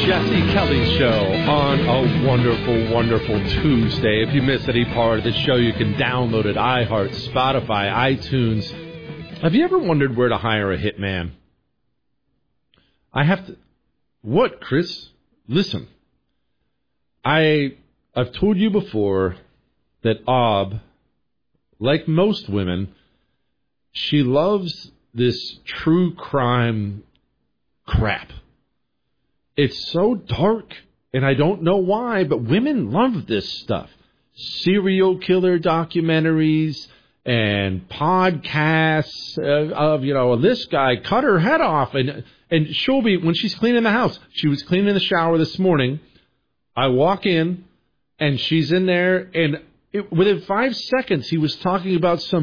Jesse Kelly Show on a wonderful, wonderful Tuesday. If you missed any part of the show, you can download it, iHeart, Spotify, iTunes. Have you ever wondered where to hire a hitman? What, Chris? Listen, I've told you before that Ob, like most women, she loves this true crime crap. It's so dark, and I don't know why, but women love this stuff. Serial killer documentaries and podcasts of, this guy cut her head off. And she'll be, when she's cleaning the house, she was cleaning the shower this morning. I walk in, and she's in there, and within 5 seconds, he was talking about some